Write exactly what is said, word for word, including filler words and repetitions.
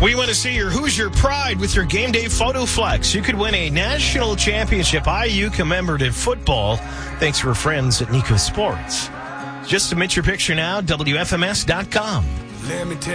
We want to see your Who's Your Pride with your Game Day Photo Flex. You could win a national championship I U commemorative football thanks to our friends at Nico Sports. Just submit your picture now, W F M S dot com. Let me tell